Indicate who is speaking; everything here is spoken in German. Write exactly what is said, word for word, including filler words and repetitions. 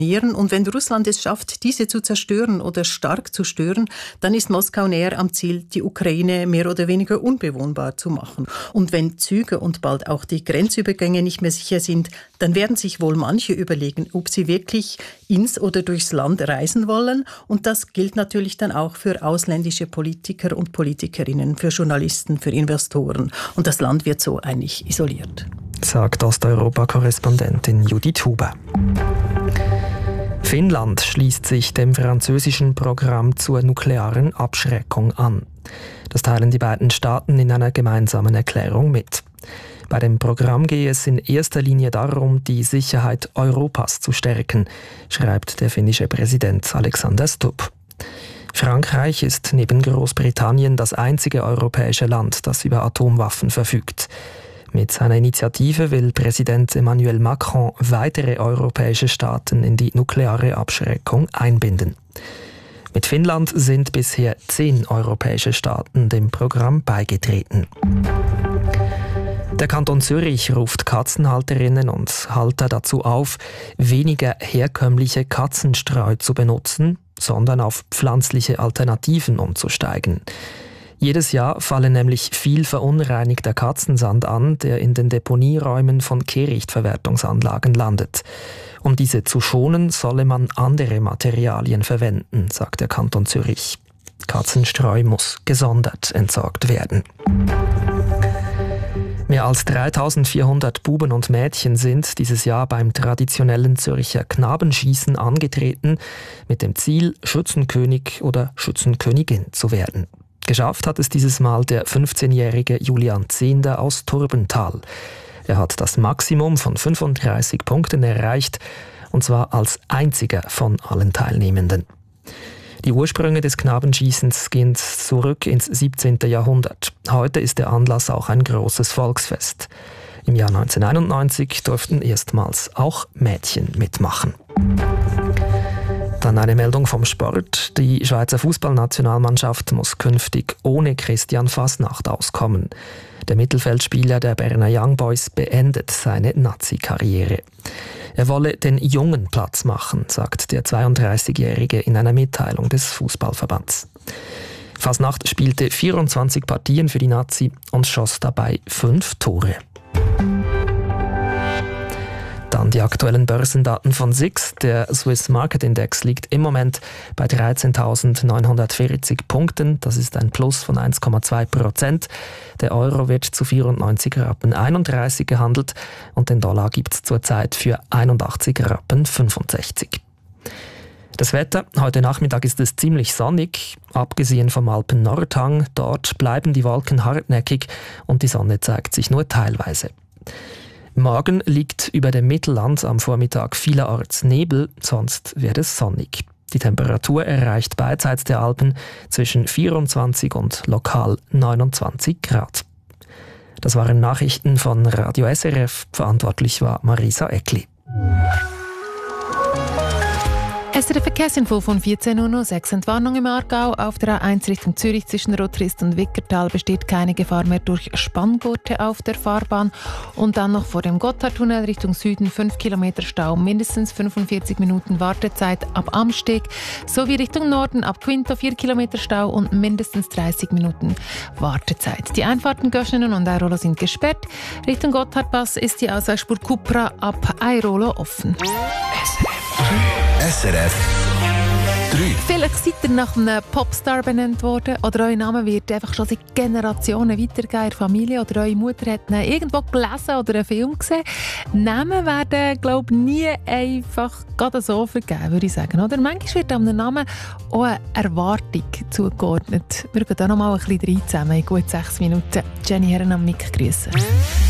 Speaker 1: Und wenn Russland es schafft, diese zu zerstören oder stark zu stören, dann ist Moskau näher am Ziel, die Ukraine mehr oder weniger unbewohnbar zu machen. Und wenn Züge und bald auch die Grenzübergänge nicht mehr sicher sind, dann werden sich wohl manche überlegen, ob sie wirklich ins oder durchs Land reisen wollen. Und das gilt natürlich dann auch für ausländische Politiker und Politikerinnen, für Journalisten, für Investoren. Und das Land wird so eigentlich isoliert.
Speaker 2: Sagt Osteuropa-Korrespondentin Judith Huber. Finnland schließt sich dem französischen Programm zur nuklearen Abschreckung an. Das teilen die beiden Staaten in einer gemeinsamen Erklärung mit. Bei dem Programm gehe es in erster Linie darum, die Sicherheit Europas zu stärken, schreibt der finnische Präsident Alexander Stubb. Frankreich ist neben Großbritannien das einzige europäische Land, das über Atomwaffen verfügt. Mit seiner Initiative will Präsident Emmanuel Macron weitere europäische Staaten in die nukleare Abschreckung einbinden. Mit Finnland sind bisher zehn europäische Staaten dem Programm beigetreten. Der Kanton Zürich ruft Katzenhalterinnen und Halter dazu auf, weniger herkömmliche Katzenstreu zu benutzen, sondern auf pflanzliche Alternativen umzusteigen. Jedes Jahr falle nämlich viel verunreinigter Katzensand an, der in den Deponieräumen von Kehrichtverwertungsanlagen landet. Um diese zu schonen, solle man andere Materialien verwenden, sagt der Kanton Zürich. Katzenstreu muss gesondert entsorgt werden. Mehr als dreitausendvierhundert Buben und Mädchen sind dieses Jahr beim traditionellen Zürcher Knabenschießen angetreten, mit dem Ziel, Schützenkönig oder Schützenkönigin zu werden. Geschafft hat es dieses Mal der fünfzehnjährige Julian Zehnder aus Turbental. Er hat das Maximum von fünfunddreißig Punkten erreicht, und zwar als einziger von allen Teilnehmenden. Die Ursprünge des Knabenschießens gehen zurück ins siebzehnten Jahrhundert. Heute ist der Anlass auch ein großes Volksfest. Im Jahr neunzehnhunderteinundneunzig durften erstmals auch Mädchen mitmachen. Dann eine Meldung vom Sport. Die Schweizer Fußballnationalmannschaft muss künftig ohne Christian Fasnacht auskommen. Der Mittelfeldspieler der Berner Young Boys beendet seine Nazi-Karriere. Er wolle den Jungen Platz machen, sagt der zweiunddreißigjährige in einer Mitteilung des Fußballverbands. Fasnacht spielte vierundzwanzig Partien für die Nazi und schoss dabei fünf Tore. Dann die aktuellen Börsendaten von S I X. Der Swiss Market Index liegt im Moment bei dreizehntausendneunhundertvierzig Punkten. Das ist ein Plus von eins Komma zwei Prozent. Der Euro wird zu vierundneunzig Rappen einunddreißig gehandelt und den Dollar gibt es zurzeit für einundachtzig Rappen fünfundsechzig. Das Wetter, heute Nachmittag ist es ziemlich sonnig, abgesehen vom Alpen-Nordhang. Dort bleiben die Wolken hartnäckig und die Sonne zeigt sich nur teilweise. Morgen liegt über dem Mittelland am Vormittag vielerorts Nebel, sonst wird es sonnig. Die Temperatur erreicht beidseits der Alpen zwischen vierundzwanzig und lokal neunundzwanzig Grad. Das waren Nachrichten von Radio S R F, verantwortlich war Marisa Eckli.
Speaker 3: S R F-Verkehrsinfo von vierzehn Uhr sechs. Entwarnung im Aargau. Auf der A eins Richtung Zürich zwischen Rotrist und Wickertal besteht keine Gefahr mehr durch Spanngurte auf der Fahrbahn. Und dann noch vor dem Gotthardtunnel Richtung Süden fünf Kilometer Stau, mindestens fünfundvierzig Minuten Wartezeit ab Amsteg. Sowie Richtung Norden ab Quinto vier Kilometer Stau und mindestens dreißig Minuten Wartezeit. Die Einfahrten Göschenen und Airolo sind gesperrt. Richtung Gotthardpass ist die Ausweichspur Cupra ab Airolo offen.
Speaker 4: S R F drei.
Speaker 3: Vielleicht seid ihr nach einem Popstar benannt worden oder euer Name wird einfach schon seit Generationen weitergegeben in der Familie oder eure Mutter hat ihn irgendwo gelesen oder einen Film gesehen. Namen werden, glaube ich, nie einfach gerade so vergeben, würde ich sagen. Oder? Manchmal wird einem Namen auch eine Erwartung zugeordnet. Wir gehen da noch mal ein bisschen rein zusammen in gut sechs Minuten. Jenny Herren am Mic grüßen.